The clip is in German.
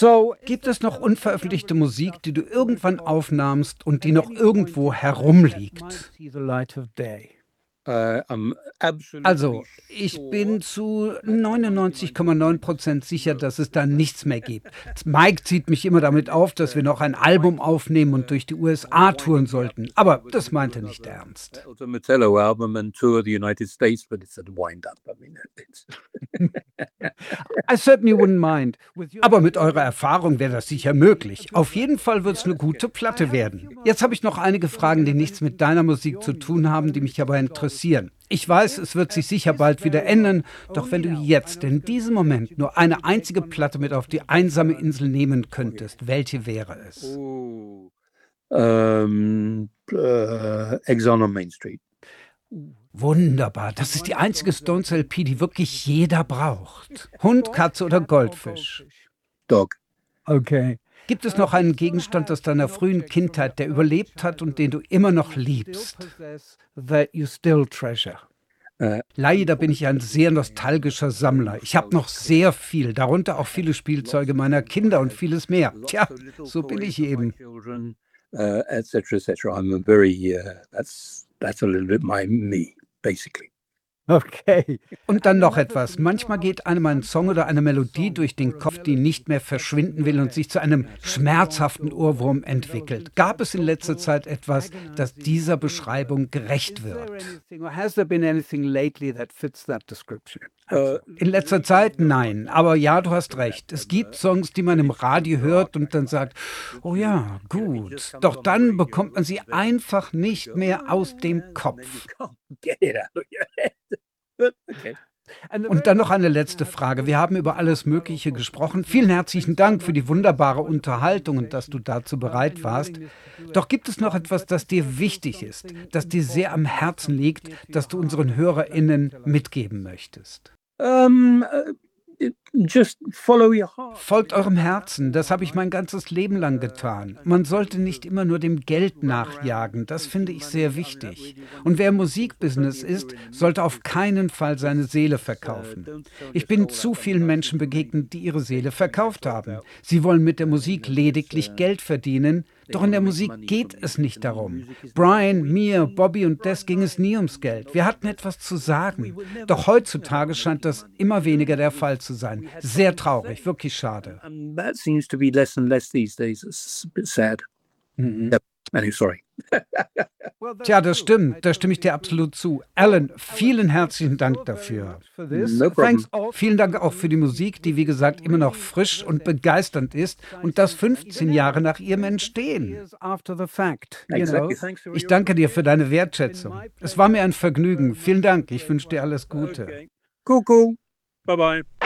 Gibt es noch unveröffentlichte Musik, die du irgendwann aufnahmst und die noch irgendwo herumliegt? I'm absolutely Also, ich sure bin zu that the 99,9% sicher, 1999 dass es da nichts mehr gibt. Mike zieht mich immer damit auf, dass wir noch ein Album aufnehmen und durch die USA touren winding me up sollten. Aber to das do meinte nicht another ernst. Elton Metello album and tour the United States, but it's a wind up. I mean, it's I certainly wouldn't mind. Aber mit eurer Erfahrung wäre das sicher möglich. Auf jeden Fall wird es eine gute Platte werden. Jetzt habe ich noch einige Fragen, die nichts mit deiner Musik zu tun haben, die mich aber interessieren. Ich weiß, es wird sich sicher bald wieder ändern, doch wenn du jetzt in diesem Moment nur eine einzige Platte mit auf die einsame Insel nehmen könntest, welche wäre es? ooh, Exile on Main Street. Wunderbar, das ist die einzige Stones LP, die wirklich jeder braucht. Hund, Katze oder Goldfisch? Dog. Okay. Gibt es noch einen Gegenstand aus deiner frühen Kindheit, der überlebt hat und den du immer noch liebst? That you still treasure. Leider bin ich ein sehr nostalgischer Sammler. Ich habe noch sehr viel, darunter auch viele Spielzeuge meiner Kinder und vieles mehr. Tja, so bin ich eben. Children, etc., etc. I'm a very that's a little bit me, basically. Okay. Und dann noch etwas. Manchmal geht einem ein Song oder eine Melodie durch den Kopf, die nicht mehr verschwinden will und sich zu einem schmerzhaften Ohrwurm entwickelt. Gab es in letzter Zeit etwas, das dieser Beschreibung gerecht wird? In letzter Zeit nein, aber ja, du hast recht. Es gibt Songs, die man im Radio hört und dann sagt, oh ja, gut. Doch dann bekommt man sie einfach nicht mehr aus dem Kopf. Get it out of your head. But, okay. Und dann noch eine letzte Frage. Wir haben über alles Mögliche gesprochen. Vielen herzlichen Dank für die wunderbare Unterhaltung und dass du dazu bereit warst. Doch gibt es noch etwas, das dir wichtig ist, das dir sehr am Herzen liegt, das du unseren HörerInnen mitgeben möchtest? Just follow your heart. Folgt eurem Herzen, das habe ich mein ganzes Leben lang getan. Man sollte nicht immer nur dem Geld nachjagen, das finde ich sehr wichtig. Und wer im Musikbusiness ist, sollte auf keinen Fall seine Seele verkaufen. Ich bin zu vielen Menschen begegnet, die ihre Seele verkauft haben. Sie wollen mit der Musik lediglich Geld verdienen, doch in der Musik geht es nicht darum. Brian, mir, Bobby und Des ging es nie ums Geld. Wir hatten etwas zu sagen. Doch heutzutage scheint das immer weniger der Fall zu sein. Sehr traurig, wirklich schade. And that seems to be less and less these days. It's a bit sad. Yep. Anyway, sorry. Tja, das stimmt, da stimme ich dir absolut zu. Alan, vielen herzlichen Dank dafür. No problem. Vielen Dank auch für die Musik, die wie gesagt immer noch frisch und begeisternd ist und das 15 Jahre nach ihrem Entstehen. Exactly. Thanks for Ich your danke dir für deine Wertschätzung. Es war mir ein Vergnügen. Vielen Dank, ich wünsche dir alles Gute. Okay. Cool. Bye bye.